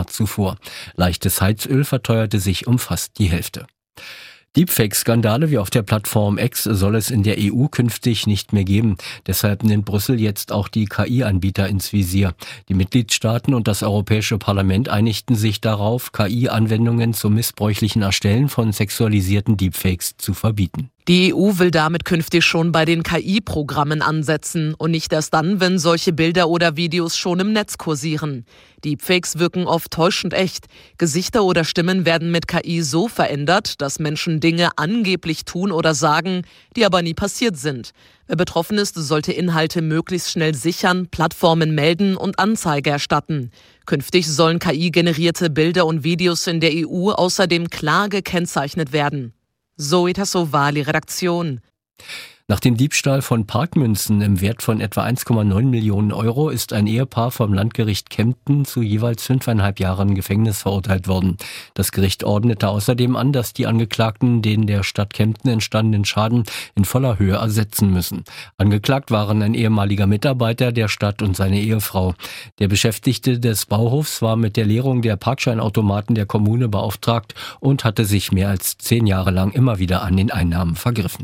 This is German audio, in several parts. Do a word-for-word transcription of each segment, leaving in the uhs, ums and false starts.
Jahr zuvor. Leichtes Heizöl verteuerte sich um fast die Hälfte. Deepfake-Skandale wie auf der Plattform X soll es in der E U künftig nicht mehr geben. Deshalb nimmt Brüssel jetzt auch die K I-Anbieter ins Visier. Die Mitgliedstaaten und das Europäische Parlament einigten sich darauf, K I-Anwendungen zum missbräuchlichen Erstellen von sexualisierten Deepfakes zu verbieten. Die E U will damit künftig schon bei den K I-Programmen ansetzen und nicht erst dann, wenn solche Bilder oder Videos schon im Netz kursieren. Deepfakes wirken oft täuschend echt. Gesichter oder Stimmen werden mit K I so verändert, dass Menschen Dinge angeblich tun oder sagen, die aber nie passiert sind. Wer betroffen ist, sollte Inhalte möglichst schnell sichern, Plattformen melden und Anzeige erstatten. Künftig sollen K I-generierte Bilder und Videos in der E U außerdem klar gekennzeichnet werden. Zoe Tassovali, Redaktion. Nach dem Diebstahl von Parkmünzen im Wert von etwa eins Komma neun Millionen Euro ist ein Ehepaar vom Landgericht Kempten zu jeweils fünfeinhalb Jahren Gefängnis verurteilt worden. Das Gericht ordnete außerdem an, dass die Angeklagten den der Stadt Kempten entstandenen Schaden in voller Höhe ersetzen müssen. Angeklagt waren ein ehemaliger Mitarbeiter der Stadt und seine Ehefrau. Der Beschäftigte des Bauhofs war mit der Leerung der Parkscheinautomaten der Kommune beauftragt und hatte sich mehr als zehn Jahre lang immer wieder an den Einnahmen vergriffen.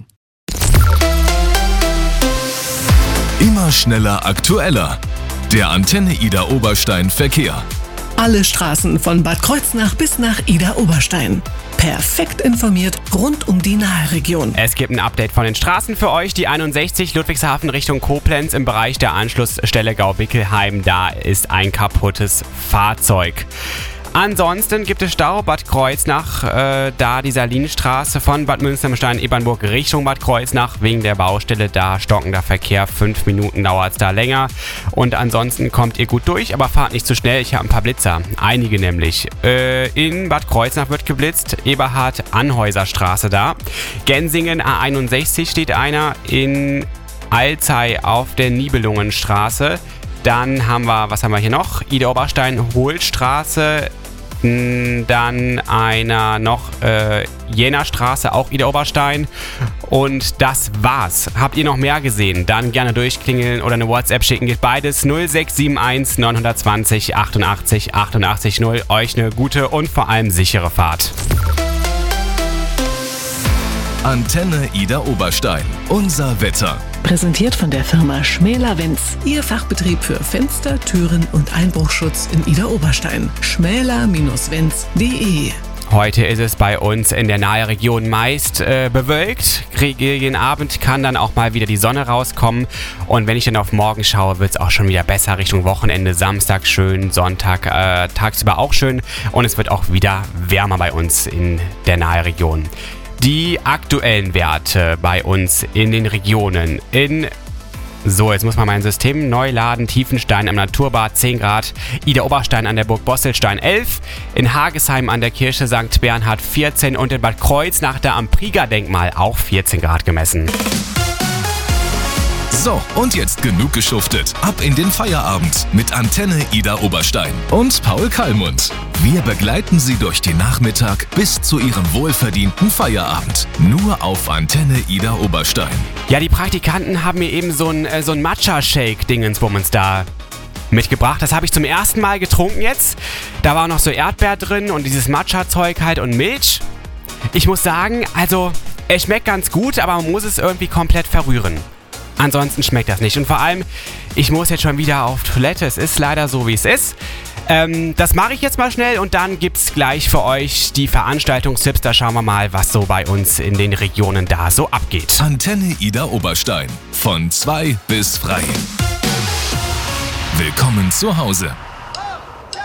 Immer schneller, aktueller. Der Antenne Idar Oberstein Verkehr. Alle Straßen von Bad Kreuznach bis nach Idar Oberstein. Perfekt informiert rund um die Nahregion. Es gibt ein Update von den Straßen für euch. Die einundsechzig Ludwigshafen Richtung Koblenz im Bereich der Anschlussstelle Gau-Bickelheim. Da ist ein kaputtes Fahrzeug. Ansonsten gibt es Stau Bad Kreuznach, äh, da die Salinstraße von Bad Münster-Stein-Ebernburg Richtung Bad Kreuznach wegen der Baustelle, da stockender Verkehr, fünf Minuten dauert es da länger. Und ansonsten kommt ihr gut durch, aber fahrt nicht zu schnell, ich habe ein paar Blitzer, einige nämlich. Äh, in Bad Kreuznach wird geblitzt, Eberhard-Anhäuser-Straße da. Gensingen A einundsechzig steht einer, in Alzey auf der Nibelungenstraße. Dann haben wir, was haben wir hier noch? Idar Oberstein Hohlstraße, dann einer noch äh, Jena-Straße, auch Idar Oberstein. Und das war's. Habt ihr noch mehr gesehen? Dann gerne durchklingeln oder eine WhatsApp schicken. Geht beides null sechs sieben eins neun zwei null achtundachtzig achtundachtzig null. Euch eine gute und vor allem sichere Fahrt. Antenne Idar Oberstein. Unser Wetter. Präsentiert von der Firma Schmäler-Wenz. Ihr Fachbetrieb für Fenster, Türen und Einbruchschutz in Idar Oberstein. schmäler Wenz punkt de. Heute ist es bei uns in der Nahregion meist äh, bewölkt. Gegen Abend kann dann auch mal wieder die Sonne rauskommen. Und wenn ich dann auf morgen schaue, wird es auch schon wieder besser Richtung Wochenende. Samstag schön, Sonntag äh, tagsüber auch schön. Und es wird auch wieder wärmer bei uns in der Nahregion. Die aktuellen Werte bei uns in den Regionen. In So, jetzt muss man mein System neu laden. Tiefenstein am Naturbad zehn Grad, Idar Oberstein an der Burg Bosselstein elf, in Hagesheim an der Kirche Sankt Bernhard vierzehn und in Bad Kreuznach da am Prieger-Denkmal auch vierzehn Grad gemessen. So, und jetzt genug geschuftet. Ab in den Feierabend mit Antenne Idar Oberstein und Paul Kallmund. Wir begleiten Sie durch den Nachmittag bis zu Ihrem wohlverdienten Feierabend. Nur auf Antenne Idar Oberstein. Ja, die Praktikanten haben mir eben so ein, äh, so ein Matcha-Shake-Dingensbummens da mitgebracht. Das habe ich zum ersten Mal getrunken jetzt. Da war noch so Erdbeer drin und dieses Matcha-Zeug halt und Milch. Ich muss sagen, also es schmeckt ganz gut, aber man muss es irgendwie komplett verrühren. Ansonsten schmeckt das nicht. Und vor allem, ich muss jetzt schon wieder auf Toilette. Es ist leider so, wie es ist. Ähm, das mache ich jetzt mal schnell und dann gibt es gleich für euch die Veranstaltungstipps. Da schauen wir mal, was so bei uns in den Regionen da so abgeht. Antenne Idar Oberstein. Von zwei bis frei. Willkommen zu Hause.